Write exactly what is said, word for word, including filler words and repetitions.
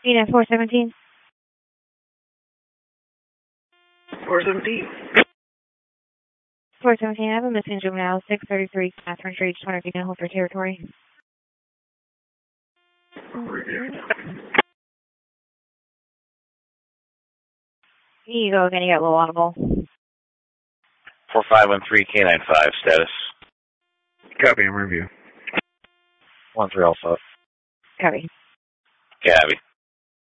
Unit four seventeen. four seventeen. four seventeen, I have a missing juvenile, six thirty-three Catherine Street, twenty feet in Holford territory. Here you go, again, you got a little audible. four five one three K nine five, status. Copy and review. one three Alpha. Copy. Copy.